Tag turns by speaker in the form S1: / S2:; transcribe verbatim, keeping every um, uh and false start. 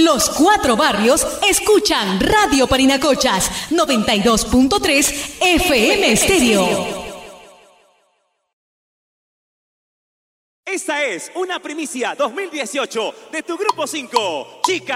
S1: Los cuatro barrios escuchan Radio Parinacochas noventa y dos punto tres F M Estéreo.
S2: Esta es una primicia dos mil dieciocho de tu Grupo cinco, Chica.